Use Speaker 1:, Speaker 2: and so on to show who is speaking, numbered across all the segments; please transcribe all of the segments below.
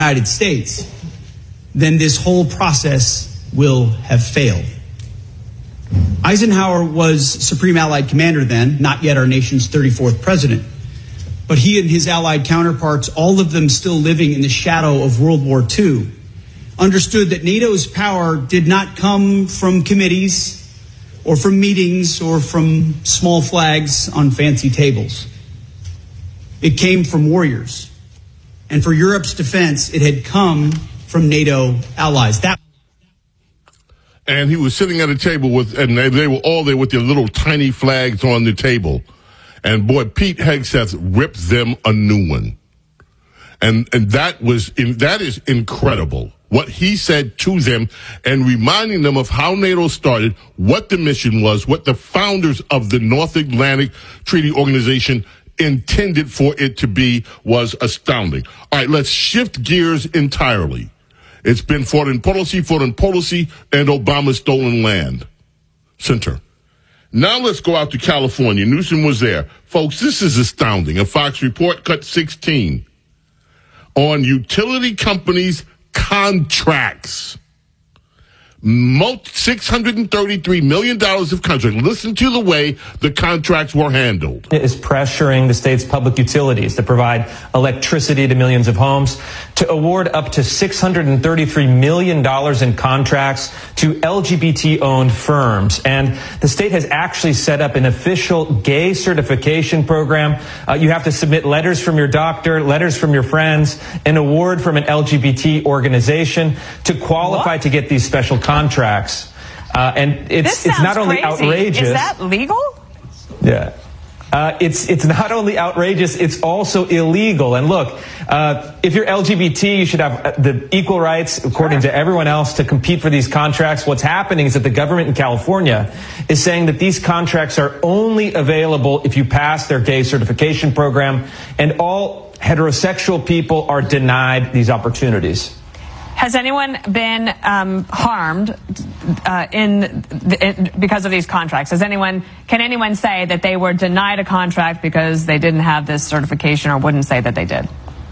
Speaker 1: United States, then this whole process will have failed. Eisenhower was Supreme Allied Commander then, not yet our nation's 34th president. But he and his Allied counterparts, all of them still living in the shadow of World War II, understood that NATO's power did not come from committees or from meetings or from small flags on fancy tables. It came from warriors. And for Europe's defense, it had come from NATO allies.
Speaker 2: And he was sitting at a table and they were all there with their little tiny flags on the table. And boy, Pete Hegseth ripped them a new one. And that is incredible. What he said to them and reminding them of how NATO started, what the mission was, what the founders of the North Atlantic Treaty Organization intended for it to be was astounding. All right, let's shift gears entirely. It's been foreign policy, and Obama's stolen land. Center. Now let's go out to California. Newsom was there. Folks, this is astounding. A Fox report, cut 16, on utility companies' contracts. $633 million of contracts. Listen to the way the contracts were handled.
Speaker 3: It is pressuring the state's public utilities that provide electricity to millions of homes to award up to $633 million in contracts to LGBT-owned firms. And the state has actually set up an official gay certification program. You have to submit letters from your doctor, letters from your friends, an award from an LGBT organization to qualify to get these special contracts. And it's not only
Speaker 4: crazy.
Speaker 3: outrageous.
Speaker 4: Is that legal?
Speaker 3: Yeah. It's not only outrageous, it's also illegal. And look, if you're LGBT, you should have the equal rights, according to everyone else, to compete for these contracts. What's happening is that the government in California is saying that these contracts are only available if you pass their gay certification program, and all heterosexual people are denied these opportunities.
Speaker 4: Has anyone been harmed because of these contracts? Can anyone say that they were denied a contract because they didn't have this certification, or wouldn't say that they did?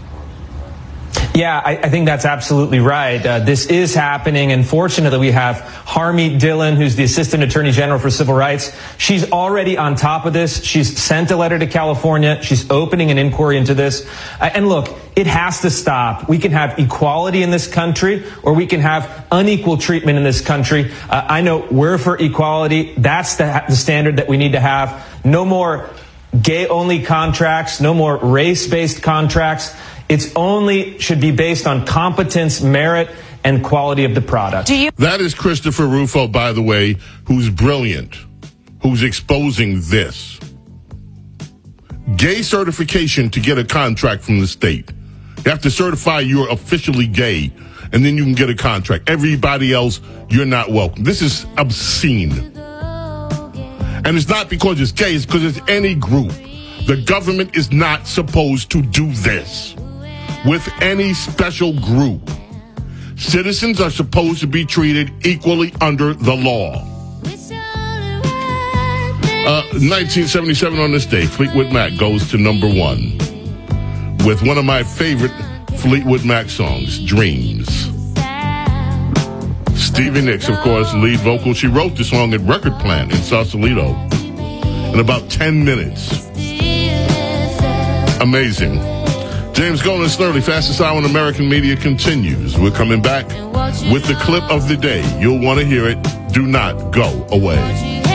Speaker 3: Yeah, I think that's absolutely right. This is happening. And fortunately, we have Harmeet Dillon, who's the Assistant Attorney General for Civil Rights. She's already on top of this. She's sent a letter to California. She's opening an inquiry into this. And look, it has to stop. We can have equality in this country, or we can have unequal treatment in this country. I know we're for equality. That's the standard that we need to have. No more gay-only contracts. No more race-based contracts. It's only should be based on competence, merit, and quality of the product.
Speaker 2: That is Christopher Rufo, by the way, who's brilliant, who's exposing this. Gay certification to get a contract from the state. You have to certify you're officially gay, and then you can get a contract. Everybody else, you're not welcome. This is obscene. And it's not because it's gay, it's because it's any group. The government is not supposed to do this with any special group. Citizens are supposed to be treated equally under the law. 1977 on this day, Fleetwood Mac goes to number 1 with one of my favorite Fleetwood Mac songs, Dreams. Stevie Nicks, of course, lead vocal. She wrote the song at Record Plant in Sausalito in about 10 minutes. Amazing. James Golden Snurley, fastest hour in American media, continues. We're coming back with the clip of the day. You'll want to hear it. Do not go away.